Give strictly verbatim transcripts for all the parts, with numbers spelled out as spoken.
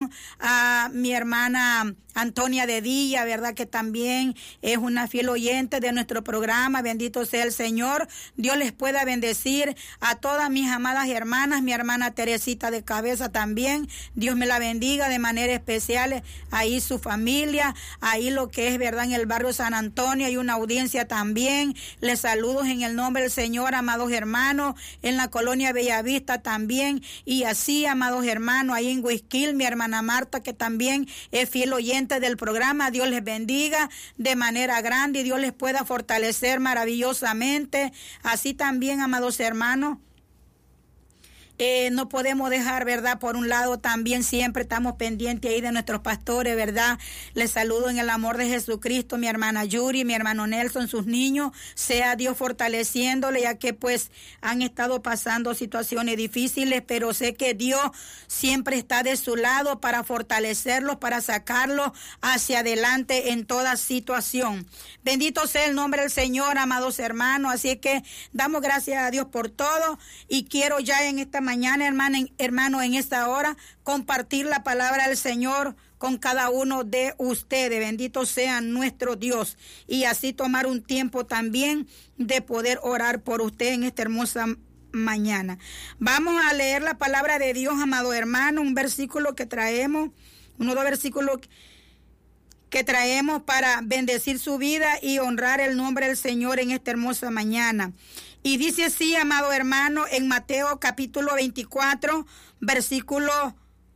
bendición a mi hermana Antonia de Dilla, ¿verdad? Que también es una fiel oyente de nuestro programa. Bendito sea el Señor. Dios les pueda bendecir a todas mis amadas hermanas, mi hermana Teresita de Cabeza también. Dios me la bendiga de manera especial. Ahí su familia, ahí lo que es, ¿verdad? En el barrio San Antonio hay una audiencia también. Les saludo en el nombre del Señor, amados hermanos. En la colonia Bellavista también. Y así, amados hermanos, ahí en Huizquil, mi hermana Marta, que también es fiel oyente del programa. Dios les bendiga de manera grande y Dios les pueda fortalecer maravillosamente. Así también, amados hermanos, Eh, no podemos dejar, ¿verdad? Por un lado, también siempre estamos pendientes ahí de nuestros pastores, ¿verdad? Les saludo en el amor de Jesucristo, mi hermana Yuri, mi hermano Nelson, sus niños. Sea Dios fortaleciéndole, ya que pues han estado pasando situaciones difíciles, pero sé que Dios siempre está de su lado para fortalecerlos, para sacarlos hacia adelante en toda situación. Bendito sea el nombre del Señor, amados hermanos. Así que damos gracias a Dios por todo y quiero ya en esta mañana, hermano, hermano, en esta hora, compartir la palabra del Señor con cada uno de ustedes. Bendito sea nuestro Dios. Y así tomar un tiempo también de poder orar por usted en esta hermosa mañana. Vamos a leer la palabra de Dios, amado hermano, un versículo que traemos, uno de los versículos que traemos para bendecir su vida y honrar el nombre del Señor en esta hermosa mañana. Y dice así, amado hermano, en Mateo capítulo veinticuatro, versículos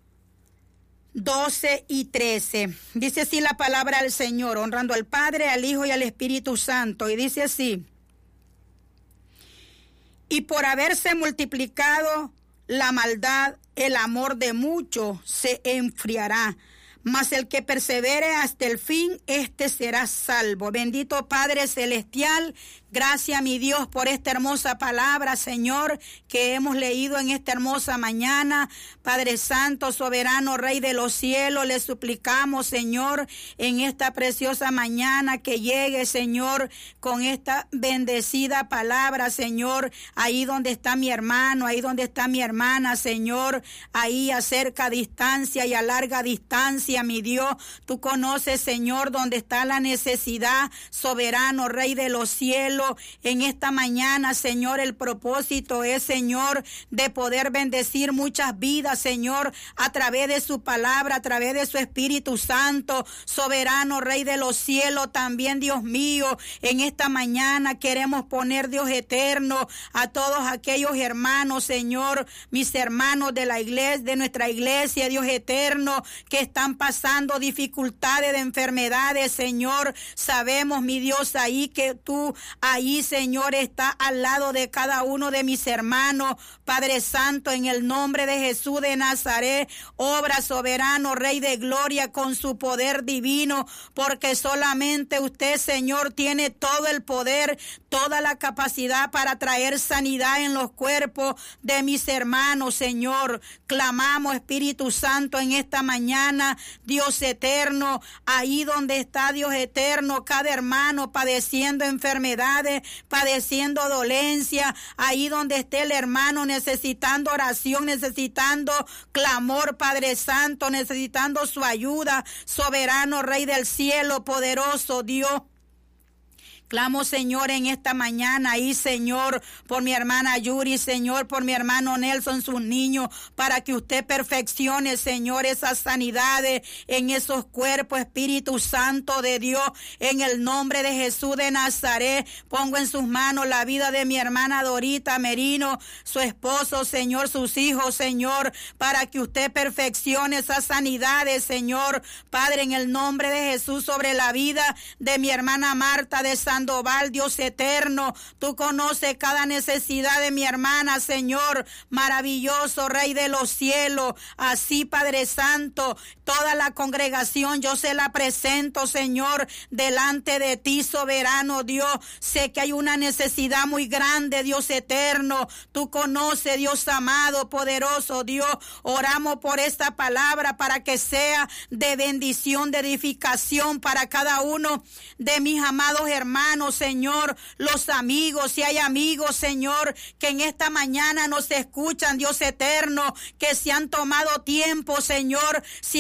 doce y trece. Dice así la palabra del Señor, honrando al Padre, al Hijo y al Espíritu Santo. Y dice así: y por haberse multiplicado la maldad, el amor de muchos se enfriará. Mas el que persevere hasta el fin, este será salvo. Bendito Padre Celestial, gracias, mi Dios, por esta hermosa palabra, Señor, que hemos leído en esta hermosa mañana. Padre Santo, soberano, Rey de los cielos, le suplicamos, Señor, en esta preciosa mañana que llegue, Señor, con esta bendecida palabra, Señor, ahí donde está mi hermano, ahí donde está mi hermana, Señor, ahí a cerca distancia y a larga distancia. Mi Dios, tú conoces, Señor, dónde está la necesidad, soberano, Rey de los cielos. En esta mañana, Señor, el propósito es, Señor, de poder bendecir muchas vidas, Señor, a través de su palabra, a través de su Espíritu Santo, soberano, Rey de los cielos. También, Dios mío, en esta mañana queremos poner, Dios eterno, a todos aquellos hermanos, Señor, mis hermanos de la iglesia, de nuestra iglesia, Dios eterno, que están pasando dificultades de enfermedades, Señor. Sabemos, mi Dios, ahí que tú, ahí, Señor, está al lado de cada uno de mis hermanos. Padre Santo, en el nombre de Jesús de Nazaret, obra, soberano, Rey de gloria, con su poder divino, porque solamente usted, Señor, tiene todo el poder, toda la capacidad para traer sanidad en los cuerpos de mis hermanos, Señor. Clamamos, Espíritu Santo, en esta mañana, Dios eterno, ahí donde está, Dios eterno, cada hermano padeciendo enfermedades, padeciendo dolencia, ahí donde esté el hermano necesitando oración, necesitando clamor, Padre Santo, necesitando su ayuda, soberano, Rey del cielo, poderoso Dios. Clamo, Señor, en esta mañana ahí, Señor, por mi hermana Yuri, Señor, por mi hermano Nelson, sus niños, para que usted perfeccione, Señor, esas sanidades en esos cuerpos, Espíritu Santo de Dios, en el nombre de Jesús de Nazaret. Pongo en sus manos la vida de mi hermana Dorita Merino, su esposo, Señor, sus hijos, Señor, para que usted perfeccione esas sanidades, Señor, Padre, en el nombre de Jesús, sobre la vida de mi hermana Marta de San Sandoval, Dios eterno, tú conoces cada necesidad de mi hermana, Señor, maravilloso Rey de los cielos. Así, Padre Santo, toda la congregación yo se la presento, Señor, delante de ti, soberano Dios. Sé que hay una necesidad muy grande, Dios eterno, tú conoces, Dios amado, poderoso Dios. Oramos por esta palabra para que sea de bendición, de edificación para cada uno de mis amados hermanos, Señor, los amigos, si hay amigos, Señor, que en esta mañana nos escuchan, Dios eterno, que se han tomado tiempo, Señor, si